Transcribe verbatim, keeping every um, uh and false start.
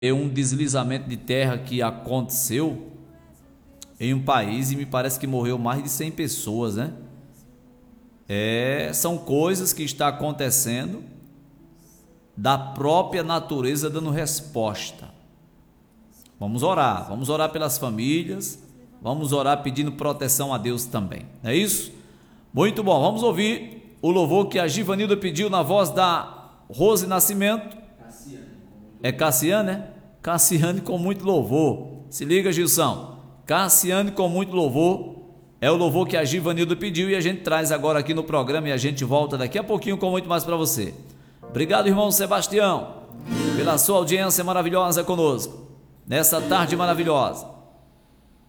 um deslizamento de terra que aconteceu em um país e me parece que morreu mais de cem pessoas, né? É, são coisas que estão acontecendo da própria natureza dando resposta. Vamos orar, vamos orar pelas famílias, vamos orar pedindo proteção a Deus também, não é isso? Muito bom, vamos ouvir o louvor que a Givanilda pediu na voz da Rose Nascimento. É Cassiane, né? Cassiane com muito louvor. Se liga, Gilson. Cassiane com muito louvor. É o louvor que a Givanilda pediu e a gente traz agora aqui no programa e a gente volta daqui a pouquinho com muito mais para você. Obrigado, irmão Sebastião, pela sua audiência maravilhosa conosco, nessa tarde maravilhosa.